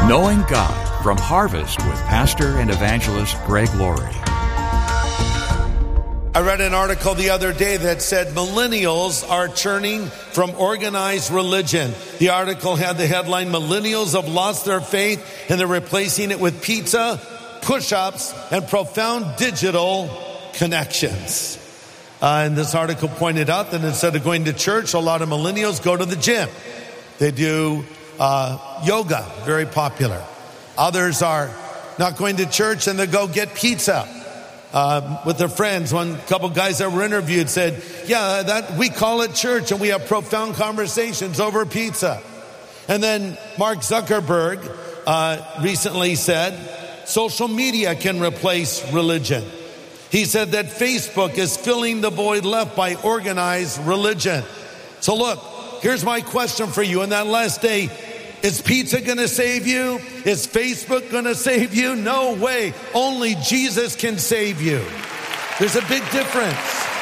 Knowing God from Harvest with Pastor and Evangelist Greg Laurie. I read an article the other day that said millennials are churning from organized religion. The article had the headline, "Millennials have lost their faith and they're replacing it with pizza, push-ups, and profound digital connections." And this article pointed out that instead of going to church, a lot of millennials go to the gym. They do yoga, very popular. Others are not going to church and they go get pizza with their friends. One couple guys that were interviewed said, yeah, that we call it church and we have profound conversations over pizza. And then Mark Zuckerberg recently said, social media can replace religion. He said that Facebook is filling the void left by organized religion. So look, here's my question for you. In that last day, is pizza going to save you? Is Facebook going to save you? No way. Only Jesus can save you. There's a big difference.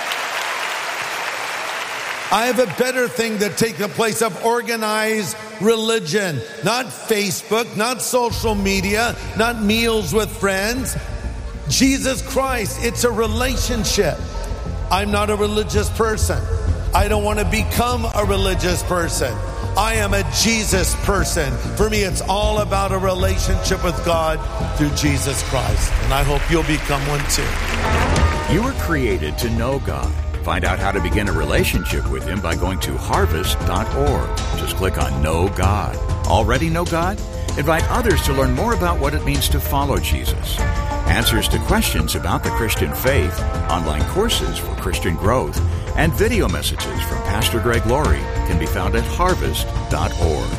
I have a better thing to take the place of organized religion. Not Facebook, not social media, not meals with friends. Jesus Christ, it's a relationship. I'm not a religious person. I don't want to become a religious person. I am a Jesus person. For me, it's all about a relationship with God through Jesus Christ. And I hope you'll become one too. You were created to know God. Find out how to begin a relationship with Him by going to harvest.org. Just click on Know God. Already know God? Invite others to learn more about what it means to follow Jesus. Answers to questions about the Christian faith, online courses for Christian growth, and video messages from Pastor Greg Laurie can be found at harvest.org.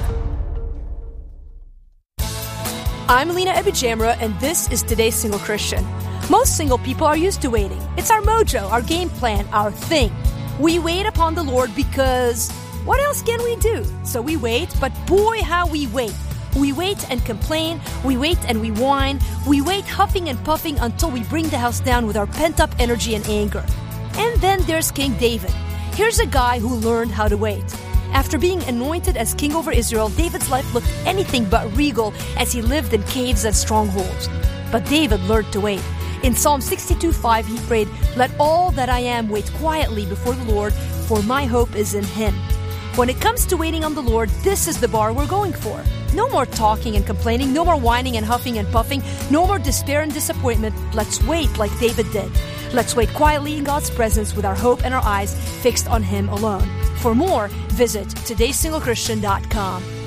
I'm Lena Ebijamra, and this is Today's Single Christian. Most single people are used to waiting. It's our mojo, our game plan, our thing. We wait upon the Lord because what else can we do? So we wait, but boy, how we wait. We wait and complain, we wait and we whine, we wait huffing and puffing until we bring the house down with our pent-up energy and anger. And then there's King David. Here's a guy who learned how to wait. After being anointed as king over Israel, David's life looked anything but regal as he lived in caves and strongholds. But David learned to wait. In Psalm 62:5, he prayed, "Let all that I am wait quietly before the Lord, for my hope is in Him." When it comes to waiting on the Lord, this is the bar we're going for. No more talking and complaining, no more whining and huffing and puffing, no more despair and disappointment. Let's wait like David did. Let's wait quietly in God's presence with our hope and our eyes fixed on Him alone. For more, visit todaysinglechristian.com.